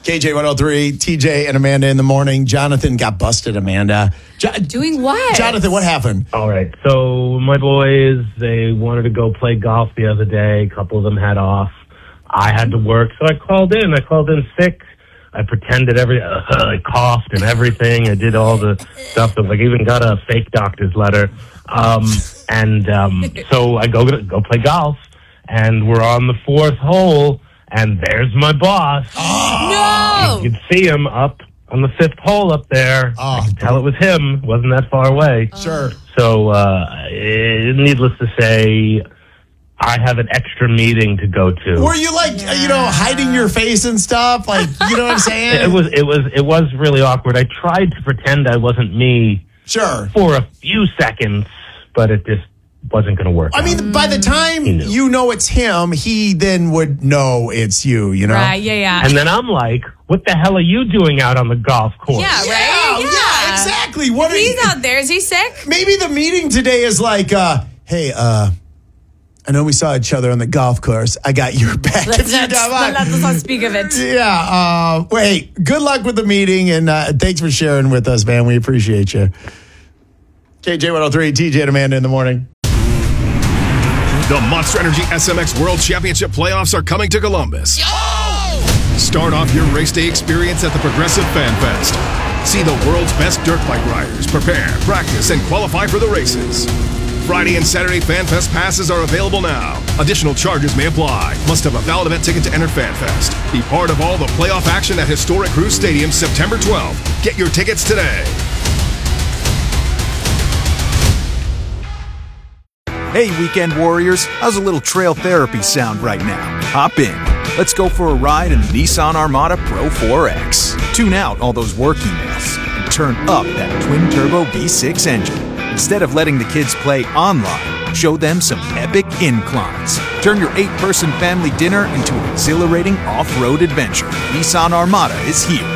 KJ103, TJ and Amanda in the morning. Jonathan got busted, Amanda. Doing what? Jonathan, what happened? All right. So my boys, they wanted to go play golf the other day. A couple of them had off. I had to work, so I called in. sick. I pretended I coughed and everything. I did all the stuff that, like, even got a fake doctor's letter. So I go play golf, and we're on the fourth hole, and there's my boss. Oh. No! You could see him up on the fifth hole up there. Oh, I could tell it was him. Wasn't that far away. Sure. So, needless to say, I have an extra meeting to go to. Were you hiding your face and stuff? Like, you know what I'm saying? It was really awkward. I tried to pretend I wasn't me. Sure. For a few seconds, but it just wasn't going to work. I mean, by the time you know it's him, he then would know it's you, you know? Right, yeah. And then I'm like, what the hell are you doing out on the golf course? Yeah, right? Yeah, exactly. What if he's out there, is he sick? Maybe the meeting today is like, hey, I know we saw each other on the golf course. I got your back. Let's not speak of it. Yeah. Wait, good luck with the meeting, and thanks for sharing with us, man. We appreciate you. KJ103, TJ and Amanda in the morning. The Monster Energy SMX World Championship playoffs are coming to Columbus. Yo! Start off your race day experience at the Progressive Fan Fest. See the world's best dirt bike riders prepare, practice, and qualify for the races. Friday and Saturday Fan Fest passes are available now. Additional charges may apply. Must have a valid event ticket to enter Fan Fest. Be part of all the playoff action at Historic Cruise Stadium September 12th. Get your tickets today. Hey, weekend warriors, how's a little trail therapy sound right now? Hop in. Let's go for a ride in the Nissan Armada Pro 4X. Tune out all those work emails and turn up that twin-turbo V6 engine. Instead of letting the kids play online, show them some epic inclines. Turn your 8-person family dinner into an exhilarating off-road adventure. Nissan Armada is here.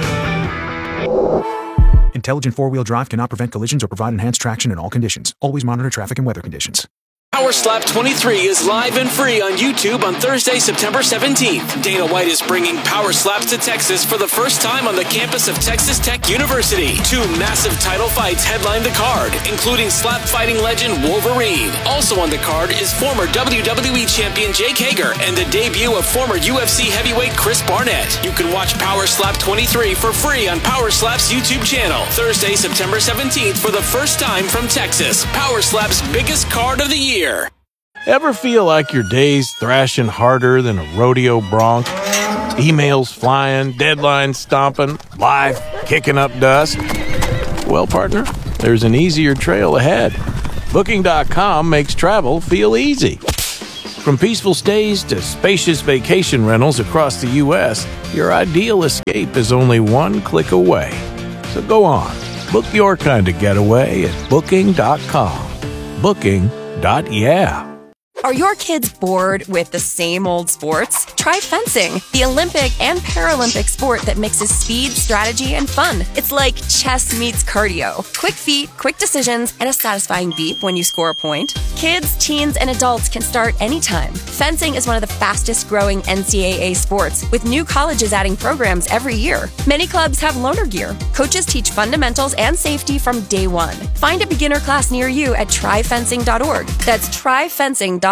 Intelligent four-wheel drive cannot prevent collisions or provide enhanced traction in all conditions. Always monitor traffic and weather conditions. Power Slap 23 is live and free on YouTube on Thursday, September 17th. Dana White is bringing Power Slaps to Texas for the first time on the campus of Texas Tech University. 2 massive title fights headline the card, including slap fighting legend Wolverine. Also on the card is former WWE champion Jake Hager and the debut of former UFC heavyweight Chris Barnett. You can watch Power Slap 23 for free on Power Slap's YouTube channel. Thursday, September 17th for the first time from Texas. Power Slap's biggest card of the year. Ever feel like your day's thrashing harder than a rodeo bronc? Emails flying, deadlines stomping, life kicking up dust? Well, partner, there's an easier trail ahead. Booking.com makes travel feel easy. From peaceful stays to spacious vacation rentals across the U.S., your ideal escape is only one click away. So go on, book your kind of getaway at Booking.com. Booking.yeah. Are your kids bored with the same old sports? Try fencing, the Olympic and Paralympic sport that mixes speed, strategy, and fun. It's like chess meets cardio. Quick feet, quick decisions, and a satisfying beep when you score a point. Kids, teens, and adults can start anytime. Fencing is one of the fastest growing NCAA sports, with new colleges adding programs every year. Many clubs have loaner gear. Coaches teach fundamentals and safety from day one. Find a beginner class near you at tryfencing.org. That's tryfencing.org.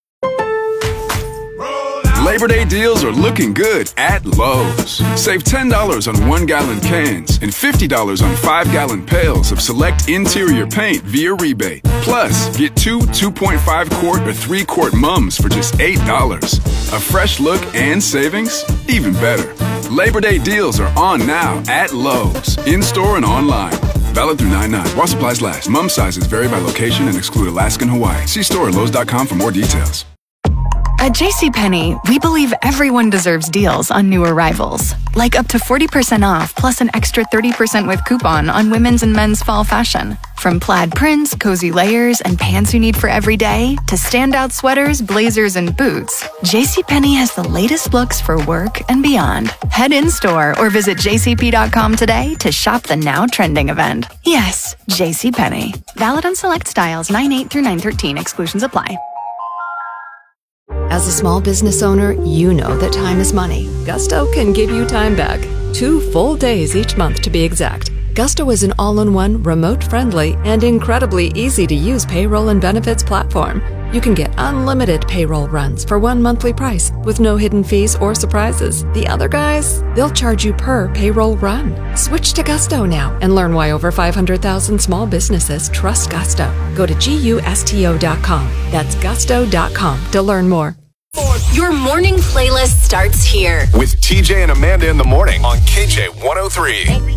Labor Day deals are looking good at Lowe's. Save $10 on 1-gallon cans and $50 on 5-gallon pails of select interior paint via rebate. Plus, get 2 2.5-quart or 3-quart mums for just $8. A fresh look and savings? Even better. Labor Day deals are on now at Lowe's, in-store and online. Valid through 9/9. While supplies last. Mum sizes vary by location and exclude Alaska and Hawaii. See store at Lowe's.com for more details. At JCPenney, we believe everyone deserves deals on new arrivals. Like up to 40% off plus an extra 30% with coupon on women's and men's fall fashion. From plaid prints, cozy layers, and pants you need for every day, to standout sweaters, blazers, and boots, JCPenney has the latest looks for work and beyond. Head in-store or visit jcp.com today to shop the now trending event. Yes, JCPenney. Valid on select styles 9/8 through 9/13. Exclusions apply. As a small business owner, you know that time is money. Gusto can give you time back. 2 full days each month to be exact. Gusto is an all-in-one, remote-friendly, and incredibly easy-to-use payroll and benefits platform. You can get unlimited payroll runs for one monthly price with no hidden fees or surprises. The other guys, they'll charge you per payroll run. Switch to Gusto now and learn why over 500,000 small businesses trust Gusto. Go to GUSTO.com. That's gusto.com to learn more. Your morning playlist starts here. With TJ and Amanda in the morning on KJ 103.